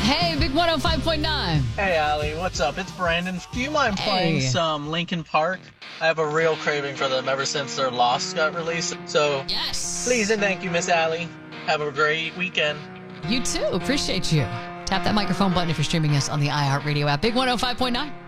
Hey, Big 105.9. Hey, Allie, what's up? It's Brandon. Do you mind playing some Linkin Park? I have a real craving for them ever since their Lost got released. So, Yes. please and thank you, Miss Allie. Have a great weekend. You too. Appreciate you. Tap that microphone button if you're streaming us on the iHeartRadio app. Big 105.9.